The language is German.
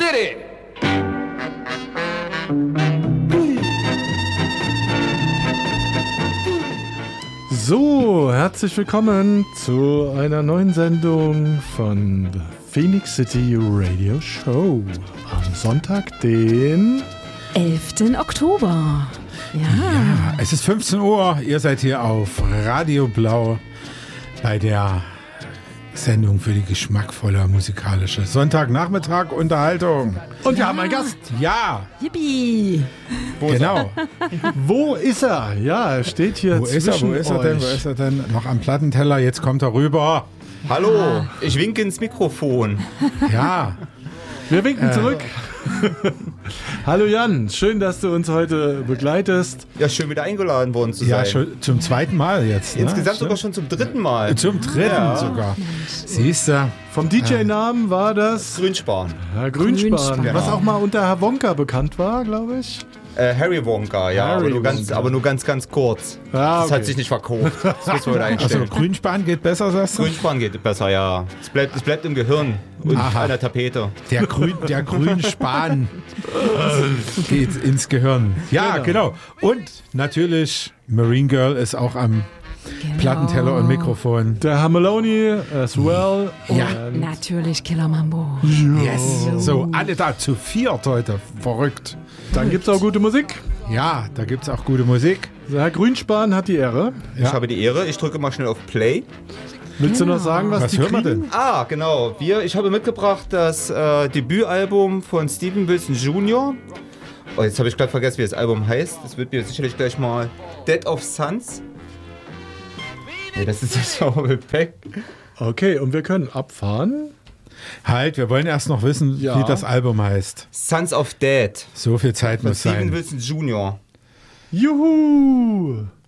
City. So, herzlich willkommen zu einer neuen Sendung von The Phoenix City Radio Show am Sonntag, den 11. Oktober. Ja, es ist 15 Uhr, ihr seid hier auf Radio Blau bei der Sendung für die geschmackvolle musikalische Sonntagnachmittag Unterhaltung. Und wir haben einen Gast. Ja, Yippie! genau. Wo ist er? Ja, er steht hier Wo ist er? zwischen Wo ist er denn? Wo euch. ist er denn? Noch am Plattenteller, jetzt kommt er rüber. Hallo, ich winke ins Mikrofon. Ja, Wir winken zurück. Hallo Jan, schön, dass du uns heute begleitest. Ja, schön wieder eingeladen worden zu ja, sein. schon zum zweiten Mal jetzt. Ne? Insgesamt sogar Stimmt. schon zum dritten Mal. Zum dritten sogar. Siehst du? Vom DJ-Namen war das Grünspan. Herr Grünspan, Grünspan. was auch mal unter Herr Wonka bekannt war, glaube ich. Harry Wonka, ja, Harry aber nur ganz kurz. Ah, Das okay. hat sich nicht verkauft. Das müssen wir wieder Also einstellen. Grünspan geht besser, sagst du? Grünspan geht besser, ja. Es bleibt im Gehirn und Aha. an der Tapete. Der Grünspan geht ins Gehirn. Ja, genau. Und natürlich, Marine Girl ist auch am Plattenteller und Mikrofon. Der Herr Maloney as well. Ja. Und Natürlich Killer Mambo. Yes. So, alle da zu viert heute. Verrückt. dann gibt es auch gute Musik. Ja, da gibt es auch gute Musik. Der Herr Grünspan hat die Ehre. Ich habe die Ehre, ich drücke mal schnell auf Play. Willst du noch sagen, was Was die hören wir kriegen? denn? Ah, genau. Ich habe mitgebracht das Debütalbum von Steven Wilson Jr. Oh, jetzt habe ich gerade vergessen, wie das Album heißt. Das wird mir sicherlich gleich mal Dead of Suns. Nee, das ist das Shovel Pack. Okay, und wir können abfahren. Halt, wir wollen erst noch wissen, Ja. wie das Album heißt. Sons of Dead So viel Zeit von muss Steven sein. Wilson Jr. Juhu!